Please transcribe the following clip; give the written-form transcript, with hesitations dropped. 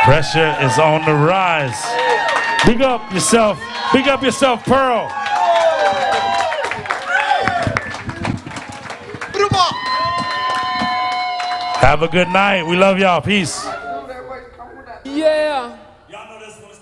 Pressure is on the rise. Big up yourself. Big up yourself, Pearl. Have a good night. We love y'all. Peace. Yeah.